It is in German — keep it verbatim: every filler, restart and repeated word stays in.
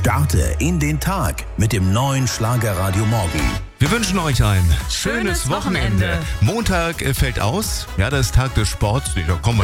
Starte in den Tag mit dem neuen Schlagerradio Morgen. Wir wünschen euch ein schönes, Schönes Wochenende. Wochenende. Montag äh, fällt aus. Ja, das ist Tag des Sports. Da kommen wir